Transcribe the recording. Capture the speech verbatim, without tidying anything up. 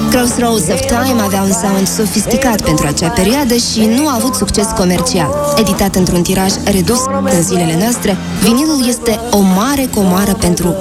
Crossroads of Time avea un sound sofisticat pentru acea perioadă și nu a avut succes comercial. Editat într-un tiraj redus în zilele noastre, vinilul este o mare comoară pentru